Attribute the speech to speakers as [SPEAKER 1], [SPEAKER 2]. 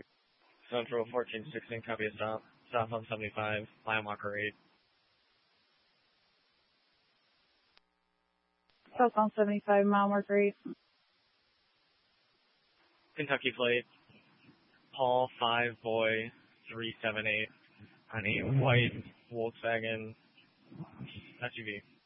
[SPEAKER 1] Central 1416, copy a stop. South on 75, mile marker 8.
[SPEAKER 2] South on 75, mile marker 8.
[SPEAKER 1] Kentucky plate, Paul 5 Boy 378 on a white Volkswagen SUV.